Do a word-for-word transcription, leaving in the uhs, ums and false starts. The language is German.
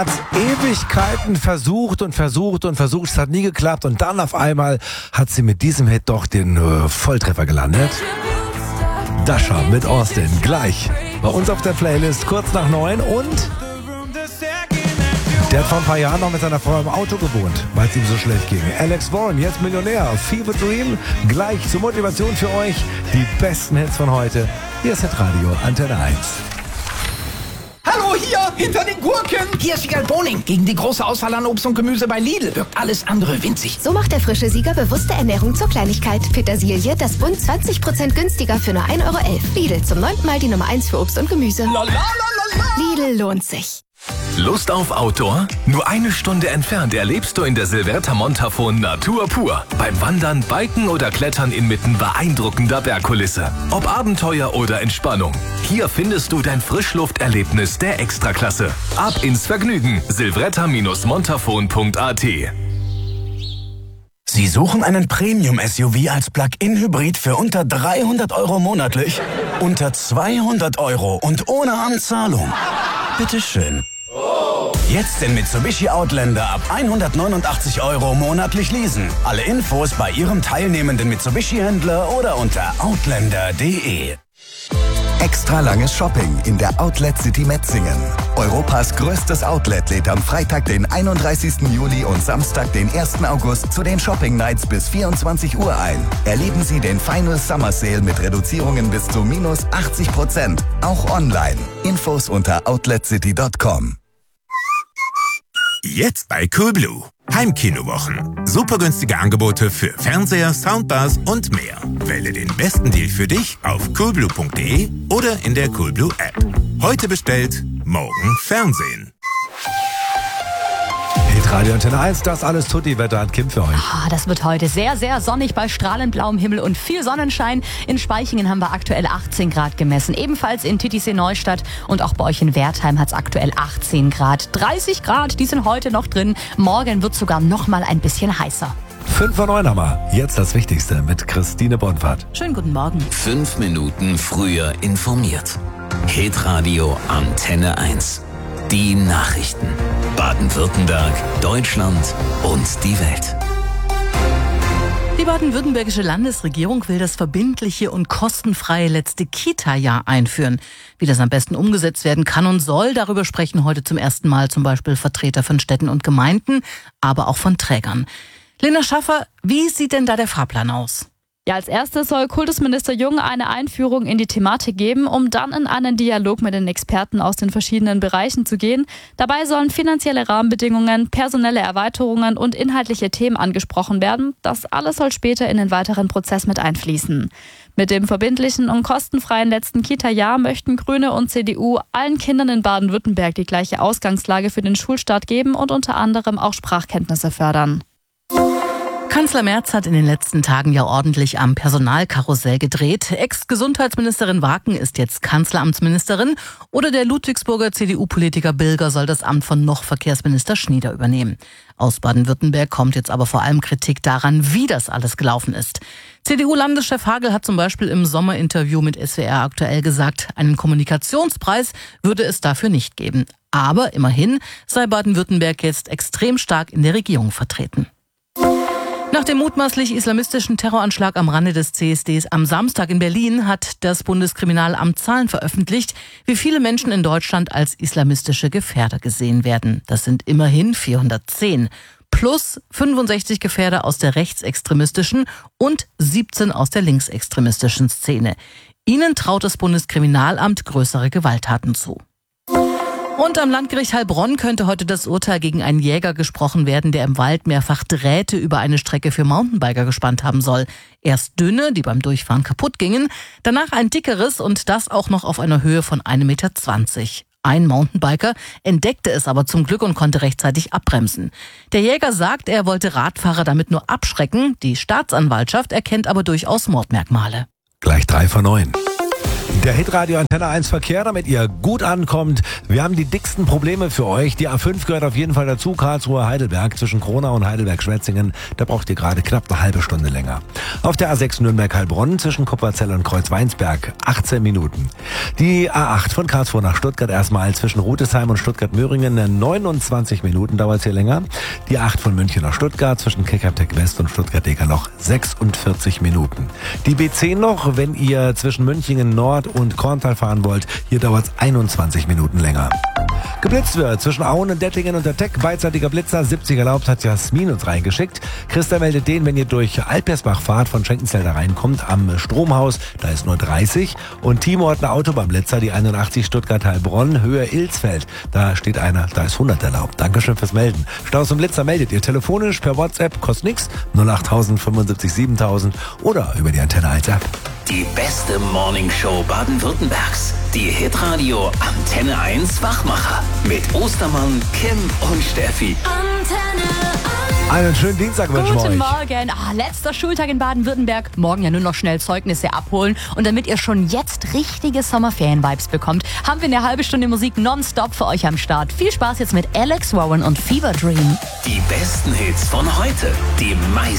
Hat Ewigkeiten versucht und versucht und versucht, es hat nie geklappt und dann auf einmal hat sie mit diesem Hit doch den äh, Volltreffer gelandet. Dasha mit Austin, gleich bei uns auf der Playlist, kurz nach neun. Und der hat vor ein paar Jahren noch mit seiner Frau im Auto gewohnt, weil es ihm so schlecht ging. Alex Warren, jetzt Millionär, Fever Dream, gleich zur Motivation für euch die besten Hits von heute. Hier ist Hitradio Antenne eins. Hallo, hier, hinter den Gurken. Hier ist Wiegald Boning. Gegen die große Auswahl an Obst und Gemüse bei Lidl wirkt alles andere winzig. So macht der frische Sieger bewusste Ernährung zur Kleinigkeit. Petersilie, das Bund zwanzig Prozent günstiger für nur ein Euro elf. Lidl, zum neunten Mal die Nummer eins für Obst und Gemüse. Lidl lohnt sich. Lust auf Outdoor? Nur eine Stunde entfernt erlebst du in der Silverta Montafon Natur pur. Beim Wandern, Biken oder Klettern inmitten beeindruckender Bergkulisse. Ob Abenteuer oder Entspannung. Hier findest du dein Frischlufterlebnis der Extraklasse. Ab ins Vergnügen. silvretta montafon punkt a t. Sie suchen einen Premium-S U V als Plug-in-Hybrid für unter dreihundert Euro monatlich? Unter zweihundert Euro und ohne Anzahlung? Bitteschön. Jetzt den Mitsubishi Outlander ab hundertneunundachtzig Euro monatlich leasen. Alle Infos bei Ihrem teilnehmenden Mitsubishi-Händler oder unter outlander punkt de. Extra langes Shopping in der Outlet City Metzingen. Europas größtes Outlet lädt am Freitag, den einunddreißigsten Juli und Samstag, den ersten August zu den Shopping Nights bis vierundzwanzig Uhr ein. Erleben Sie den Final Summer Sale mit Reduzierungen bis zu minus achtzig Prozent. Auch online. Infos unter outlet city punkt com. Jetzt bei Coolblue. Heimkinowochen. Super günstige Angebote für Fernseher, Soundbars und mehr. Wähle den besten Deal für dich auf coolblue punkt de oder in der Coolblue App. Heute bestellt, morgen Fernsehen. Hitradio Antenne eins, das alles Tutti-Wetter hat Kim für euch. Ah, das wird heute sehr, sehr sonnig bei strahlend blauem Himmel und viel Sonnenschein. In Spaichingen haben wir aktuell achtzehn Grad gemessen. Ebenfalls in Titisee-Neustadt und auch bei euch in Wertheim hat es aktuell achtzehn Grad. dreißig Grad, die sind heute noch drin. Morgen wird es sogar noch mal ein bisschen heißer. Fünf vor neun haben wir. Jetzt das Wichtigste mit Christine Bonfahrt. Schönen guten Morgen. Fünf Minuten früher informiert. Hitradio Antenne eins. Die Nachrichten. Baden-Württemberg, Deutschland und die Welt. Die baden-württembergische Landesregierung will das verbindliche und kostenfreie letzte Kita-Jahr einführen. Wie das am besten umgesetzt werden kann und soll, darüber sprechen heute zum ersten Mal zum Beispiel Vertreter von Städten und Gemeinden, aber auch von Trägern. Linda Schaffer, wie sieht denn da der Fahrplan aus? Ja, als erstes soll Kultusminister Jung eine Einführung in die Thematik geben, um dann in einen Dialog mit den Experten aus den verschiedenen Bereichen zu gehen. Dabei sollen finanzielle Rahmenbedingungen, personelle Erweiterungen und inhaltliche Themen angesprochen werden. Das alles soll später in den weiteren Prozess mit einfließen. Mit dem verbindlichen und kostenfreien letzten Kita-Jahr möchten Grüne und C D U allen Kindern in Baden-Württemberg die gleiche Ausgangslage für den Schulstart geben und unter anderem auch Sprachkenntnisse fördern. Kanzler Merz hat in den letzten Tagen ja ordentlich am Personalkarussell gedreht. Ex-Gesundheitsministerin Waken ist jetzt Kanzleramtsministerin oder der Ludwigsburger C D U-Politiker Bilger soll das Amt von noch Verkehrsminister Schnieder übernehmen. Aus Baden-Württemberg kommt jetzt aber vor allem Kritik daran, wie das alles gelaufen ist. C D U-Landeschef Hagel hat zum Beispiel im Sommerinterview mit S W R aktuell gesagt, einen Kommunikationspreis würde es dafür nicht geben. Aber immerhin sei Baden-Württemberg jetzt extrem stark in der Regierung vertreten. Nach dem mutmaßlich islamistischen Terroranschlag am Rande des C S Ds am Samstag in Berlin hat das Bundeskriminalamt Zahlen veröffentlicht, wie viele Menschen in Deutschland als islamistische Gefährder gesehen werden. Das sind immerhin vierhundertzehn. Plus fünfundsechzig Gefährder aus der rechtsextremistischen und siebzehn aus der linksextremistischen Szene. Ihnen traut das Bundeskriminalamt größere Gewalttaten zu. Und am Landgericht Heilbronn könnte heute das Urteil gegen einen Jäger gesprochen werden, der im Wald mehrfach Drähte über eine Strecke für Mountainbiker gespannt haben soll. Erst dünne, die beim Durchfahren kaputt gingen, danach ein dickeres und das auch noch auf einer Höhe von ein Meter zwanzig. Ein Mountainbiker entdeckte es aber zum Glück und konnte rechtzeitig abbremsen. Der Jäger sagt, er wollte Radfahrer damit nur abschrecken. Die Staatsanwaltschaft erkennt aber durchaus Mordmerkmale. Gleich drei vor neun. Der Hitradio Antenne eins Verkehr, damit ihr gut ankommt. Wir haben die dicksten Probleme für euch. Die A fünf gehört auf jeden Fall dazu. Karlsruhe-Heidelberg zwischen Kronau und Heidelberg-Schwetzingen. Da braucht ihr gerade knapp eine halbe Stunde länger. Auf der A sechs Nürnberg-Heilbronn zwischen Kupferzell und Kreuzweinsberg achtzehn Minuten. Die A acht von Karlsruhe nach Stuttgart erstmal zwischen Rudesheim und Stuttgart-Möhringen neunundzwanzig Minuten dauert es hier länger. Die A acht von München nach Stuttgart zwischen Keckheim-Tech West und Stuttgart-Degerloch sechsundvierzig Minuten. Die B zehn noch, wenn ihr zwischen Münchingen Nord und Korntal fahren wollt, hier dauert es einundzwanzig Minuten länger. Geblitzt wird zwischen Auen und Dettingen und der Tech, beidseitiger Blitzer, siebzig erlaubt, hat Jasmin uns reingeschickt. Christa meldet den, wenn ihr durch Alpersbach fahrt, von Schenkenzelder reinkommt, am Stromhaus, da ist nur dreißig. Und Timo hat eine Autobahnblitzer, die einundachtzig Stuttgart-Heilbronn, Höhe Ilsfeld, da steht einer, da ist hundert erlaubt. Dankeschön fürs Melden. Staus und Blitzer meldet ihr telefonisch, per WhatsApp, kostet nix, null acht tausend fünfundsiebzig siebentausend oder über die Antenne eins App. Die beste Morningshow Baden-Württembergs. Die Hitradio Antenne eins Wachmacher. Mit Ostermann, Kim und Steffi. Antenne eins. Einen schönen Dienstag wünschen wir euch. Guten Morgen. Ah, letzter Schultag in Baden-Württemberg. Morgen ja nur noch schnell Zeugnisse abholen. Und damit ihr schon jetzt richtige Sommerferien-Vibes bekommt, haben wir eine halbe Stunde Musik nonstop für euch am Start. Viel Spaß jetzt mit Alex Warren und Fever Dream. Die besten Hits von heute. Die meisten